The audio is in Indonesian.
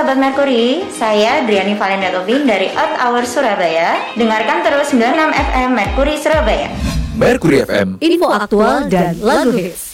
sahabat Merkuri, saya Driani Valenda Tobing dari Earth Hour Surabaya. Dengarkan terus 96 FM Merkuri Surabaya. Merkuri FM, info aktual dan lagu hits.